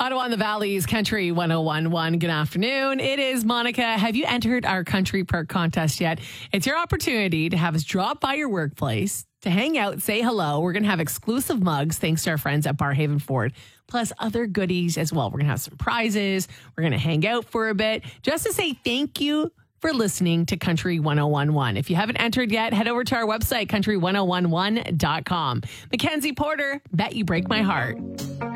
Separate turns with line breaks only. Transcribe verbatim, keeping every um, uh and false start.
Ottawa and the Valley's Country one oh one one. Good afternoon. It is Monica. Have you entered our Country Perk contest yet? It's your opportunity to have us drop by your workplace, to hang out, say hello. We're going to have exclusive mugs thanks to our friends at Barhaven Ford, plus other goodies as well. We're going to have some prizes. We're going to hang out for a bit just to say thank you for listening to Country one oh one one. If you haven't entered yet, head over to our website, country one oh one one dot com. Mackenzie Porter, Bet You Break My Heart.